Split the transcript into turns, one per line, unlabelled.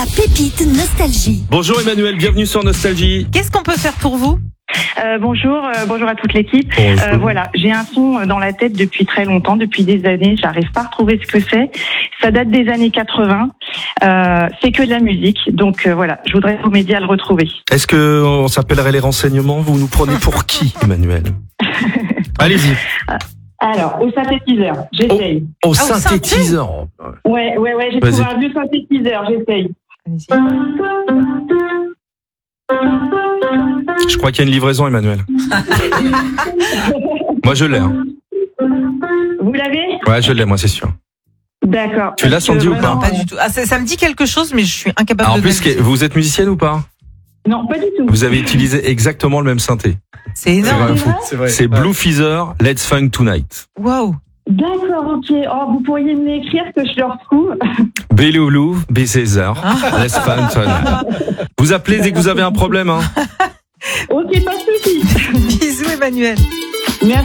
La pépite Nostalgie.
Bonjour Emmanuel, bienvenue sur Nostalgie.
Qu'est-ce qu'on peut faire pour vous ?
Bonjour à toute l'équipe.
Bonjour.
Voilà, j'ai un son dans la tête depuis très longtemps, depuis des années. J'arrive pas à retrouver ce que c'est. Ça date des années 80. C'est que de la musique. Donc voilà, je voudrais vous m'aider à le retrouver.
Est-ce que on s'appellerait les renseignements? Vous nous prenez pour qui, Emmanuel? Allez-y.
Alors, au synthétiseur, j'essaye.
Au synthétiseur.
Ouais, j'ai
Vas-y.
trouvé un vieux synthétiseur, j'essaye.
Allez-y.
Je crois qu'il y a une livraison, Emmanuel. Moi, je l'ai. Hein.
Vous l'avez?
Ouais, je l'ai, moi, c'est sûr.
D'accord.
Tu l'as, Sandy, ou pas?
Pas du tout. Ah, ça me dit quelque chose, mais je suis incapable
Ah, en
de
plus,
valider.
vous êtes musicienne ou pas?
Non, pas du tout.
Vous avez utilisé exactement le même synthé.
C'est énorme.
C'est vrai. C'est Blue Feather, Let's Funk Tonight.
Waouh.
D'accord, ok. Oh, vous pourriez m'écrire que je le retrouve.
Beloulou, Bécésar, Let's Funk Tonight. Vous appelez dès que vous avez un problème, hein.
Ok, pas de soucis.
Bisous Emmanuel.